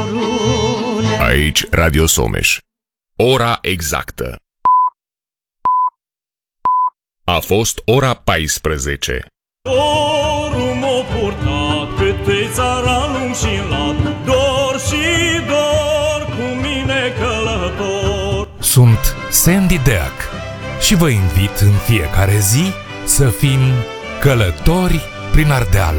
dorule. Aici Radio Someș. Ora exactă. A fost ora 14. Dorul m-o purta câte țara lung și lat, dor și dor cu mine călător. Sunt Sandy Deac și vă invit în fiecare zi să fim călători prin Ardeal.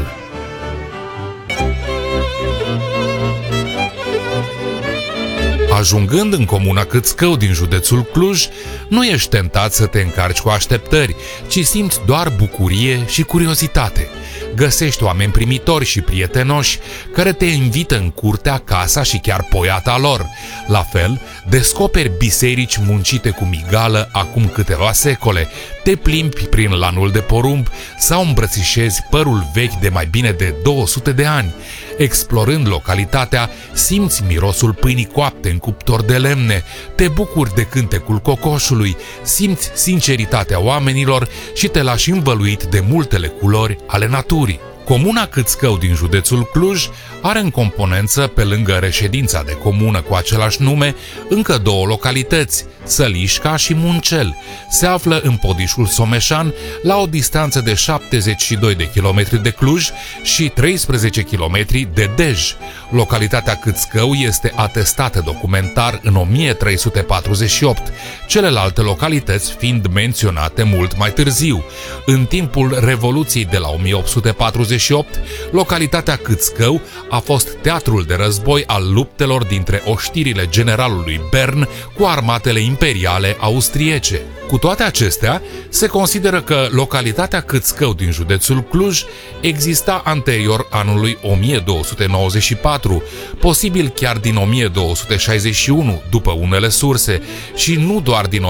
Ajungând în comuna Câțcău din județul Cluj, nu ești tentat să te încarci cu așteptări, ci simți doar bucurie și curiozitate. Găsești oameni primitori și prietenoși care te invită în curtea, casa și chiar poiata lor. La fel, descoperi biserici muncite cu migală acum câteva secole, te plimbi prin lanul de porumb sau îmbrățișezi părul vechi de mai bine de 200 de ani. Explorând localitatea, simți mirosul pâinii coapte în cuptor de lemne, te bucuri de cântecul cocoșului, simți sinceritatea oamenilor și te lași învăluit de multele culori ale naturii. Comuna Câțcău din județul Cluj are în componență, pe lângă reședința de comună cu același nume, încă două localități, Sălișca și Muncel. Se află în Podișul Someșan, la o distanță de 72 de kilometri de Cluj și 13 kilometri de Dej. Localitatea Câțcău este atestată documentar în 1348, celelalte localități fiind menționate mult mai târziu. În timpul Revoluției de la 1848, localitatea Câțcău a fost teatrul de război al luptelor dintre oștirile generalului Bern cu armatele imperiale austriece. Cu toate acestea, se consideră că localitatea Câțcău din județul Cluj exista anterior anului 1294, posibil chiar din 1261, după unele surse, și nu doar din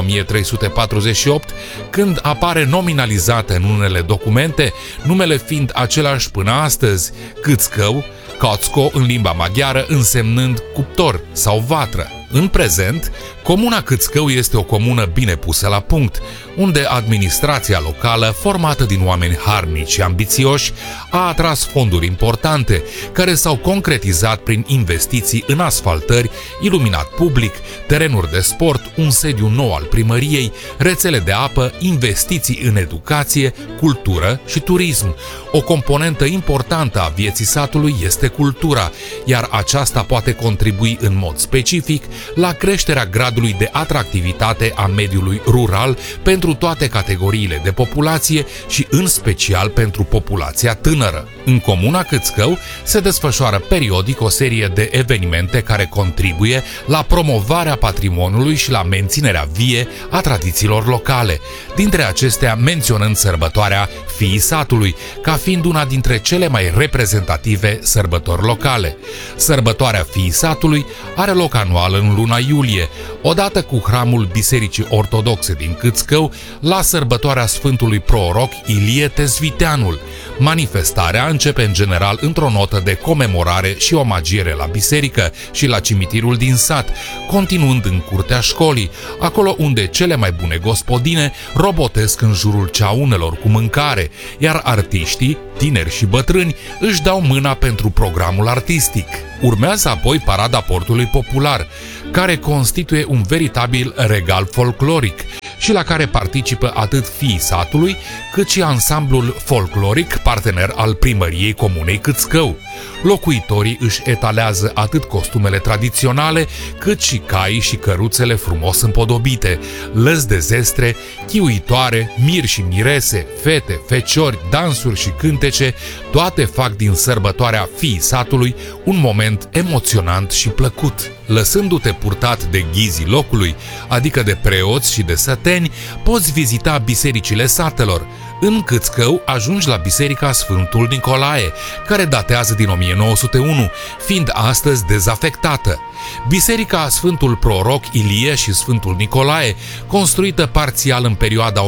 1348, când apare nominalizată în unele documente, numele fiind același până astăzi, Câțcău, Kocko în limba maghiară însemnând cuptor sau vatră. În prezent, comuna Câțcău este o comună bine pusă la punct, unde administrația locală, formată din oameni harnici și ambițioși, a atras fonduri importante, care s-au concretizat prin investiții în asfaltări, iluminat public, terenuri de sport, un sediu nou al primăriei, rețele de apă, investiții în educație, cultură și turism. O componentă importantă a vieții satului este cultura, iar aceasta poate contribui în mod specific la creșterea gradului de atractivitate a mediului rural pentru toate categoriile de populație și în special pentru populația tânără. În comuna Câțcău se desfășoară periodic o serie de evenimente care contribuie la promovarea patrimoniului și la menținerea vie a tradițiilor locale, dintre acestea menționând sărbătoarea Fiii Satului, ca fiind una dintre cele mai reprezentative sărbători locale. Sărbătoarea Fiii Satului are loc anual în luna iulie, odată cu hramul Bisericii Ortodoxe din Câțcău, la sărbătoarea Sfântului Proroc Ilie Tezviteanul. Manifestarea începe în general într-o notă de comemorare și omagiere la biserică și la cimitirul din sat, continuând în curtea școlii, acolo unde cele mai bune gospodine robotesc în jurul ceaunelor cu mâncare, iar artiștii, tineri și bătrâni, își dau mâna pentru programul artistic. Urmează apoi parada portului popular, care constituie un veritabil regal folcloric și la care participă atât fiii satului, cât și ansamblul folcloric partener al primăriei comunei Câțcău. Locuitorii își etalează atât costumele tradiționale, cât și caii și căruțele frumos împodobite, lăzi de zestre, chiuitoare, miri și mirese, fete, feciori, dansuri și cântece, toate fac din sărbătoarea Fiii Satului un moment emoționant și plăcut. Lăsându-te purtat de ghizii locului, adică de preoți și de săteni, poți vizita bisericile satelor. În Câțcău ajungi la Biserica Sfântul Nicolae, care datează din 1901, fiind astăzi dezafectată. Biserica Sfântul Proroc Ilie și Sfântul Nicolae, construită parțial în perioada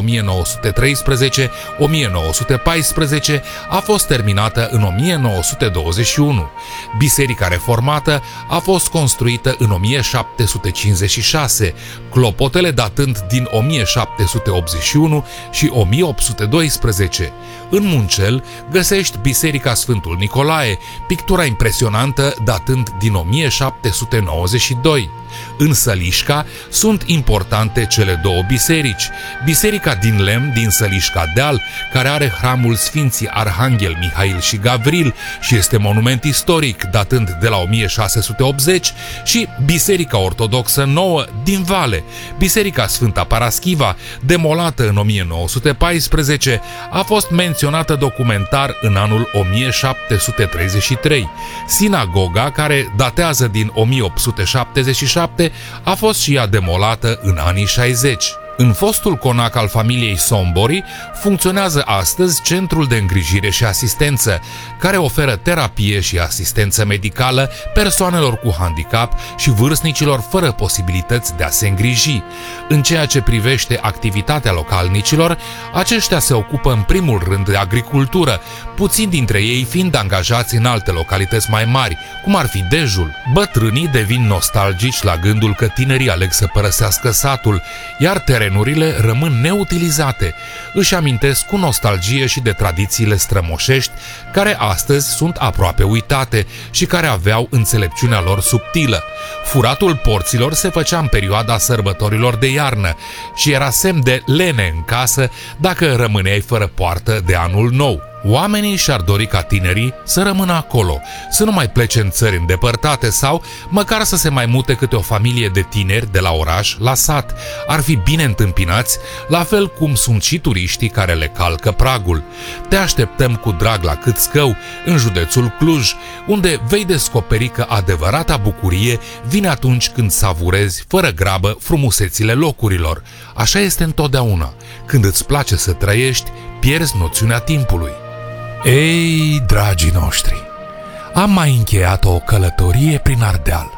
1913-1914, a fost terminată în 1921. Biserica reformată a fost construită în 1756, clopotele datând din 1781 și 1802 12. În Muncel găsești Biserica Sfântul Nicolae, pictura impresionantă datând din 1792. În Sălișca sunt importante cele două biserici. Biserica din lemn din Sălișca Deal, care are hramul Sfinții Arhanghel Mihail și Gavril și este monument istoric datând de la 1680, și Biserica Ortodoxă Nouă din Vale. Biserica Sfânta Paraschiva, demolată în 1914, a fost menționată documentar în anul 1733. Sinagoga, care datează din 1877, a fost și ea demolată în anii 60. În fostul conac al familiei Sombori funcționează astăzi Centrul de Îngrijire și Asistență, care oferă terapie și asistență medicală persoanelor cu handicap și vârstnicilor fără posibilități de a se îngriji. În ceea ce privește activitatea localnicilor, aceștia se ocupă în primul rând de agricultură, puțini dintre ei fiind angajați în alte localități mai mari, cum ar fi Dejul. Bătrânii devin nostalgici la gândul că tinerii aleg să părăsească satul, iar terenurile rămân neutilizate. Își amintesc cu nostalgie și de tradițiile strămoșești, care astăzi sunt aproape uitate și care aveau înțelepciunea lor subtilă. Furatul porților se făcea în perioada sărbătorilor de iarnă și era semn de lene în casă dacă rămâneai fără poartă de anul nou. Oamenii și-ar dori ca tinerii să rămână acolo, să nu mai plece în țări îndepărtate sau măcar să se mai mute câte o familie de tineri de la oraș la sat. Ar fi bine întâmpinați, la fel cum sunt și turiștii care le calcă pragul. Te așteptăm cu drag la Câțcău, în județul Cluj, unde vei descoperi că adevărata bucurie vine atunci când savurezi fără grabă frumusețile locurilor. Așa este întotdeauna. Când îți place să trăiești, pierzi noțiunea timpului. Ei, dragii noștri, am mai încheiat o călătorie prin Ardeal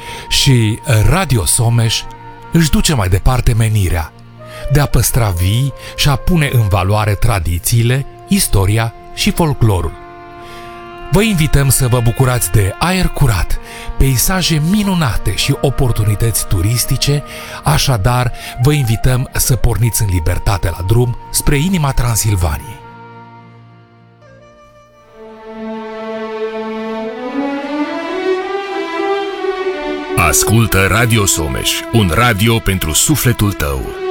și Radio Someș își duce mai departe menirea de a păstra vii și a pune în valoare tradițiile, istoria și folclorul. Vă invităm să vă bucurați de aer curat, peisaje minunate și oportunități turistice, așadar vă invităm să porniți în libertate la drum spre inima Transilvaniei. Ascultă Radio Someș, un radio pentru sufletul tău.